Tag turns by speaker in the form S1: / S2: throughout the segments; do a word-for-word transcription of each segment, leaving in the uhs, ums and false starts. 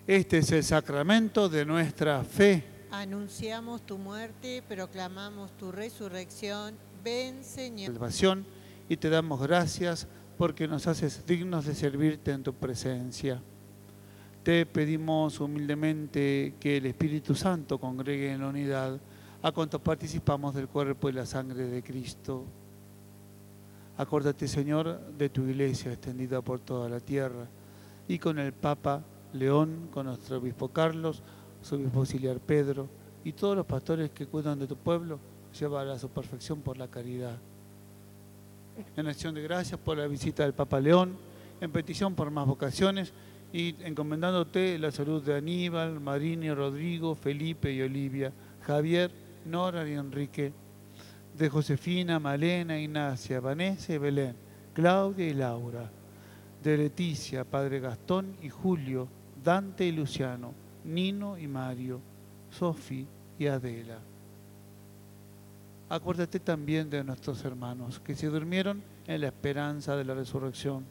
S1: Este es el sacramento de nuestra fe.
S2: Anunciamos tu muerte, proclamamos tu resurrección. Ven, Señor.
S1: Salvación, y te damos gracias porque nos haces dignos de servirte en tu presencia. Te pedimos humildemente que el Espíritu Santo congregue en la unidad a cuantos participamos del cuerpo y la sangre de Cristo. Acuérdate, Señor, de tu iglesia extendida por toda la tierra, y con el Papa León, con nuestro obispo Carlos, su obispo auxiliar Pedro, y todos los pastores que cuidan de tu pueblo, llévala a su perfección por la caridad. En acción de gracias por la visita del Papa León, en petición por más vocaciones, y encomendándote la salud de Aníbal, Marini, Rodrigo, Felipe y Olivia, Javier, Nora y Enrique, de Josefina, Malena, Ignacia, Vanessa y Belén, Claudia y Laura, de Leticia, Padre Gastón y Julio, Dante y Luciano, Nino y Mario, Sofi y Adela. Acuérdate también de nuestros hermanos que se durmieron en la esperanza de la resurrección.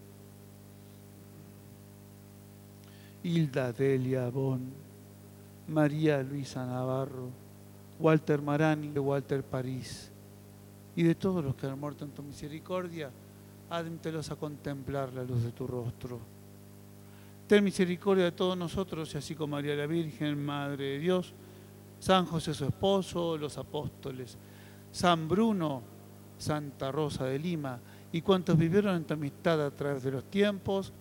S1: Hilda Delia Bon, María Luisa Navarro, Walter Marani, Walter París, y de todos los que han muerto en tu misericordia, admítelos a contemplar la luz de tu rostro. Ten misericordia de todos nosotros, y así como María la Virgen, Madre de Dios, San José su esposo, los apóstoles, San Bruno, Santa Rosa de Lima, y cuantos vivieron en tu amistad a través de los tiempos,